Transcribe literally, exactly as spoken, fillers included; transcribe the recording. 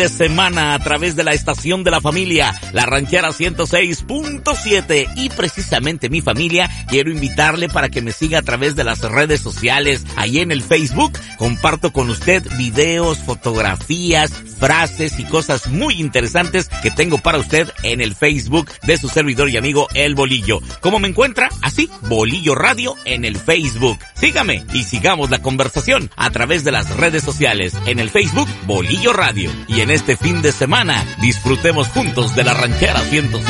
de semana a través de la estación de la familia, La Ranchera ciento seis punto siete. Y precisamente mi familia, quiero invitarle para que me siga a través de las redes sociales. Ahí en el Facebook comparto con usted videos, fotografías, frases y cosas muy interesantes que tengo para usted en el Facebook de su servidor y amigo El Bolillo. ¿Cómo me encuentra? Así, Bolillo Radio en el Facebook. Sígame y sigamos la conversación a través de las redes sociales. En el Facebook, Bolillo Radio. Y en este fin de semana, disfrutemos juntos de La Ranchera ciento seis